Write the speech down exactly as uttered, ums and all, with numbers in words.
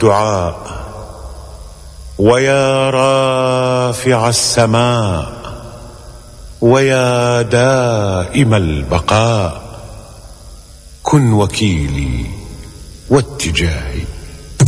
الدعاء ويا رافع السماء ويا دائم البقاء كن وكيلي واتجاهي